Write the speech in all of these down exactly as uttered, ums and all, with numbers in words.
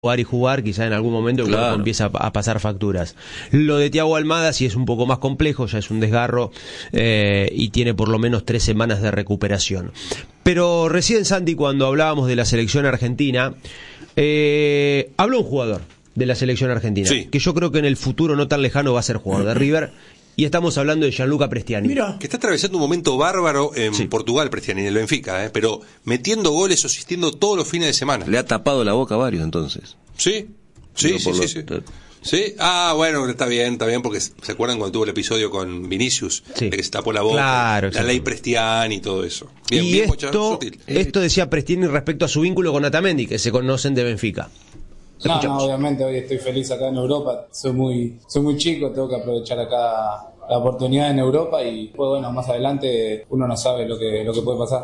jugar y jugar, quizá en algún momento el Claro. cuerpo empieza a, a pasar facturas. Lo de Thiago Almada sí es un poco más complejo, ya es un desgarro eh, y tiene por lo menos tres semanas de recuperación. Pero recién, Santi, cuando hablábamos de la selección argentina, eh, habló un jugador de la selección argentina, sí. que yo creo que en el futuro no tan lejano va a ser jugador de River, y estamos hablando de Gianluca Prestiani. Mira, Que está atravesando un momento bárbaro en Sí. Portugal, Prestiani, en el Benfica, ¿eh? Pero metiendo goles o asistiendo todos los fines de semana. Le ha tapado la boca a varios entonces. Sí, sí, Digo, sí, por sí, lo- sí. Sí, ah, bueno, está bien, está bien, porque ¿se acuerdan cuando tuvo el episodio con Vinicius? Sí. De que se tapó la boca, Claro, la exacto. ley Prestiani y todo eso. Bien, y bien, Bocha, esto, sutil. esto decía Prestiani respecto a su vínculo con Otamendi, que se conocen de Benfica. No, no, Escuchamos. obviamente hoy estoy feliz acá en Europa, soy muy, soy muy chico, tengo que aprovechar acá la oportunidad en Europa y pues bueno, más adelante uno no sabe lo que, lo que puede pasar.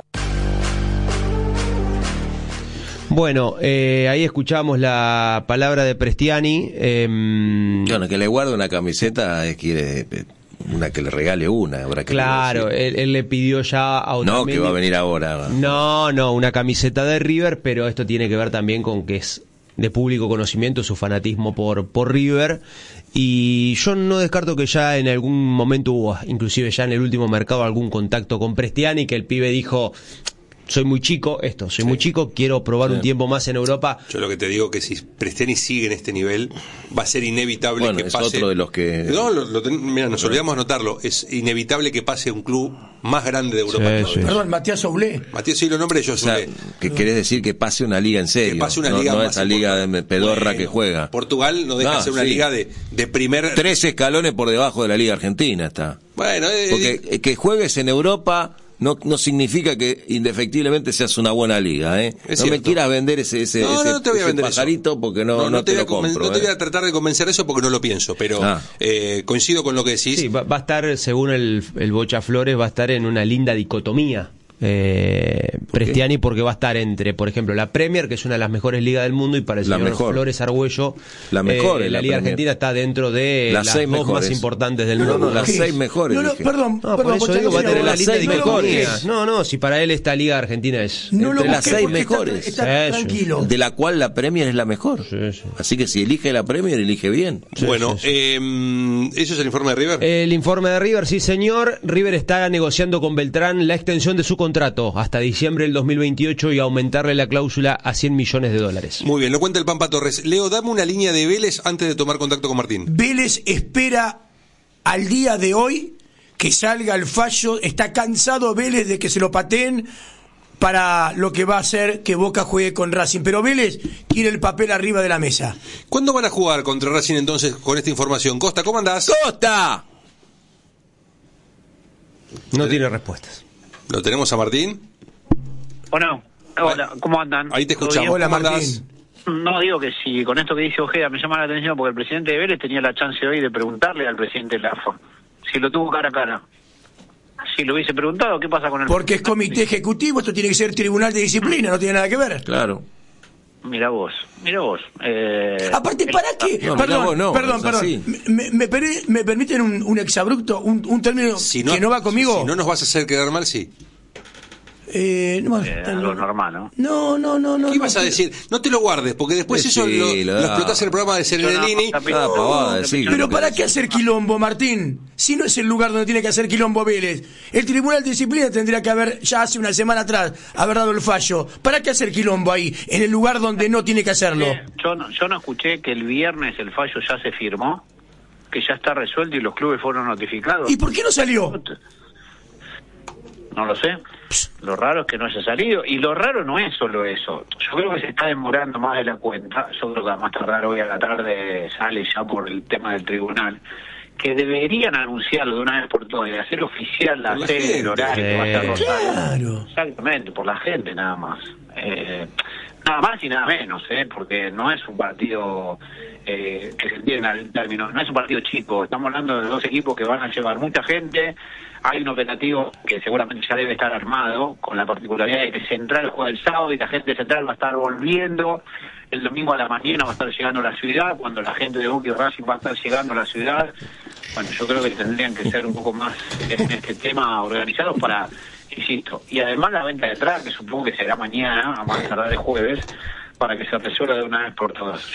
Bueno, eh, ahí escuchamos la palabra de Prestiani. Eh, Bueno, que le guarde una camiseta, eh, quiere eh, una que le regale una. Habrá que claro, decir. él, él le pidió ya a No, Otamendi. que va a venir ahora. No, no, una camiseta de River, pero esto tiene que ver también con que es de público conocimiento su fanatismo por, por River. Y yo no descarto que ya en algún momento hubo, inclusive ya en el último mercado, algún contacto con Prestiani, que el pibe dijo: soy muy chico, esto, soy Sí. muy chico, quiero probar Sí. un tiempo más en Europa. Yo lo que te digo que si Prestiani sigue en este nivel, va a ser inevitable Bueno, que es pase. otro de los que- No, lo, lo ten- mira, nos olvidamos anotarlo. Es inevitable que pase un club más grande de Europa. Sí, que nosotros. sí. perdón, Matías Oblé. Matías, sí lo nombre yo, O sea, Zule. que querés decir que pase una liga en serio. Que pase una no, liga no más esa liga de importante. pedorra Bueno, que juega. Portugal no deja No, de ser una sí. liga de, de primer. Tres escalones por debajo de la liga argentina está. Bueno, eh, Porque eh, que juegues en Europa no no significa que indefectiblemente seas una buena liga, ¿eh? Es No me cierto. quieras vender ese ese, no, ese, no te voy a ese vender pajarito eso. porque no, no, te, voy a lo conven- compro. no te voy ¿eh? a tratar de convencer de eso porque no lo pienso, pero Ah. eh, coincido con lo que decís. Sí, va, va a estar, según el, el Bocha Flores, va a estar en una linda dicotomía. Eh, Prestiani, porque va a estar entre, por ejemplo, la Premier, que es una de las mejores ligas del mundo, y para el La señor mejor. Flores Argüello, La mejor eh, es la la Liga Premier. Argentina está dentro de Las las, seis dos mejores. más importantes del No, mundo. no, las ¿Qué seis es? mejores, No, no, dije. perdón, No, perdón, por eso Bocha, digo, no va a sé tener ahora. la linda seis dicotomía. mejores. No, no, si para él esta Liga Argentina es No lo entre las busqué seis porque está- mejores. Está, Sí, sí. tranquilo. De la cual la Premier es la mejor. Sí, sí. Así que si elige la Premier, elige bien. bueno, sí, sí. eh, ¿eso es el informe de River? El informe de River, sí señor. River está negociando con Beltrán la extensión de su contrato hasta diciembre del dos mil veintiocho y aumentarle la cláusula a cien millones de dólares. Muy bien, lo cuenta el Pampa Torres. Leo, dame una línea de Vélez antes de tomar contacto con Martín. Vélez espera al día de hoy que salga el fallo. Está cansado Vélez de que se lo pateen para lo que va a hacer que Boca juegue con Racing. Pero Vélez quiere el papel arriba de la mesa. ¿Cuándo van a jugar contra Racing entonces con esta información? Costa, ¿cómo andás? ¡Costa! No tiene respuestas. ¿Lo tenemos a Martín? ¿O no? Hola, ¿cómo andan? Ahí te ¿Todo escuchamos. bien? Hola, ¿Cómo andás? Martín. No, digo que si con esto que dice Ojeda me llama la atención porque el presidente de Vélez tenía la chance hoy de preguntarle al presidente de la A F A si lo tuvo cara a cara. Si lo hubiese preguntado, ¿qué pasa con el... Porque es comité ejecutivo, esto tiene que ser tribunal de disciplina, no tiene nada que ver. Claro. Mira vos, mira vos. Eh, Aparte, el- ¿para qué? No, mirá perdón, vos, no, perdón, es perdón. así. Me, me, permi- me permiten un, un exabrupto, un, un término Si que no va conmigo? Si no nos vas a hacer quedar mal, sí. Eh, no, Eh, algo normal, ¿no? no, no, no, no. ¿Qué ibas no, a decir? No te lo guardes, porque después Sí, eso lo, lo lo da. explotás en el programa de Serenelini. Yo no- Nada, pavada, sí. Pero ¿para qué hacer quilombo, Martín? Si no es el lugar donde tiene que hacer quilombo Vélez. El Tribunal de Disciplina tendría que haber, ya hace una semana atrás, haber dado el fallo. ¿Para qué hacer quilombo ahí, en el lugar donde no tiene que hacerlo? Eh, Yo no, yo no escuché que el viernes el fallo ya se firmó, que ya está resuelto y los clubes fueron notificados. ¿Y por qué no salió? No lo sé. Lo raro es que no haya salido. Y lo raro no es solo eso. Yo creo que se está demorando más de la cuenta. Yo creo que más tardar hoy a la tarde sale ya por el tema del tribunal. Que deberían anunciarlo de una vez por todas y hacer oficial la Por la sede, gente. el horario que va a estar Eh, Rosario. claro. Exactamente, por la gente nada más. Eh, nada más y nada menos, ¿eh? Porque no es un partido eh, que se entienda el término, no es un partido chico. Estamos hablando de dos equipos que van a llevar mucha gente. Hay un operativo que seguramente ya debe estar armado, con la particularidad de que Central juega el sábado y la gente de Central va a estar volviendo. El domingo a la mañana va a estar llegando a la ciudad, cuando la gente de Boca y Racing va a estar llegando a la ciudad. Bueno, yo creo que tendrían que ser un poco más en este tema organizados para, insisto, y además la venta de entradas, que supongo que será mañana, a más tardar el jueves, para que se resuelva de una vez por todas.